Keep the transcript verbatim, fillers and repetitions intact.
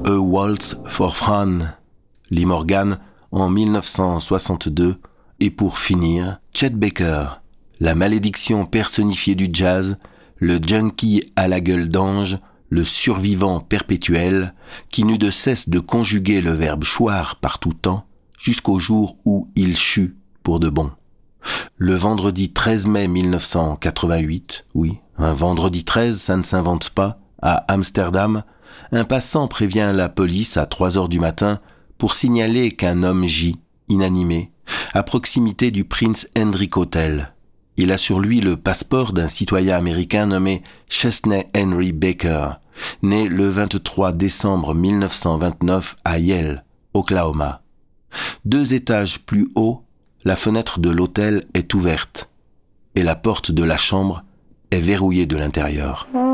A Waltz for Fran, Lee Morgan en dix-neuf cent soixante-deux, et pour finir, Chet Baker, la malédiction personnifiée du jazz, le junkie à la gueule d'ange, le survivant perpétuel, qui n'eut de cesse de conjuguer le verbe choir par tout temps, jusqu'au jour où il chut pour de bon. Le vendredi treize mai mille neuf cent quatre-vingt-huit, oui, un vendredi treize, ça ne s'invente pas, à Amsterdam, un passant prévient la police à trois heures du matin pour signaler qu'un homme gît, inanimé, à proximité du Prince Hendrik Hotel. Il a sur lui le passeport d'un citoyen américain nommé Chesney Henry Baker, né le vingt-trois décembre mille neuf cent vingt-neuf à Yale, Oklahoma. Deux étages plus haut, la fenêtre de l'hôtel est ouverte et la porte de la chambre est verrouillée de l'intérieur.